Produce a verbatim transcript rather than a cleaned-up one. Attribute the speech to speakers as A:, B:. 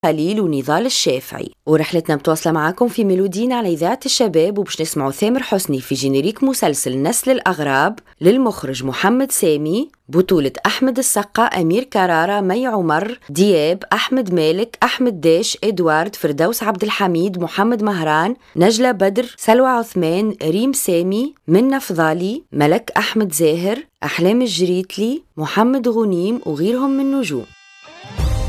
A: خليل ونضال الشافعي. ورحلتنا متواصلة معاكم في ميلودينا على إذاعة الشباب، وبش نسمعوا ثامر حسني في جينيريك مسلسل نسل الأغراب للمخرج محمد سامي، بطولة أحمد السقا، أمير كرارة، مي عمر، دياب، أحمد مالك، أحمد داش، إدوارد، فردوس عبد الحميد، محمد مهران، نجلة بدر، سلوى عثمان، ريم سامي، منة فضالي، ملك أحمد زاهر، أحلام الجريتلي، محمد غنيم وغيرهم من نجوم.